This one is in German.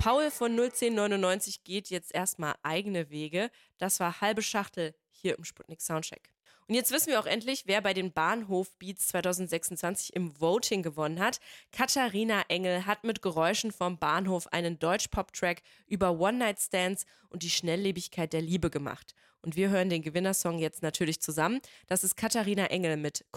Paul von 01099 geht jetzt erstmal eigene Wege. Das war halbe Schachtel hier im Sputnik Soundcheck. Und jetzt wissen wir auch endlich, wer bei den Bahnhof Beats 2026 im Voting gewonnen hat. Katharina Engel hat mit Geräuschen vom Bahnhof einen Deutsch-Pop-Track über One-Night-Stands und die Schnelllebigkeit der Liebe gemacht. Und wir hören den Gewinnersong jetzt natürlich zusammen. Das ist Katharina Engel mit